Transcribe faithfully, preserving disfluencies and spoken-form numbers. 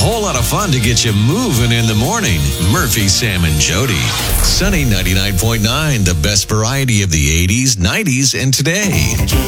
whole lot of fun to get you moving in the morning. Murphy, Sam, and Jody. Sunny ninety-nine point nine, the best variety of the eighties, nineties, and today.